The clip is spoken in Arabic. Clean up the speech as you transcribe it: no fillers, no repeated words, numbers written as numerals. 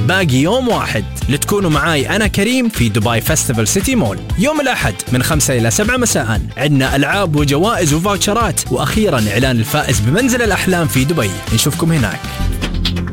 باقي يوم واحد لتكونوا معاي أنا كريم في دبي فيستيفال سيتي مول يوم الأحد من 5 إلى 7 مساء. عندنا ألعاب وجوائز وفاوتشرات، وأخيرا إعلان الفائز بمنزل الأحلام في دبي. نشوفكم هناك.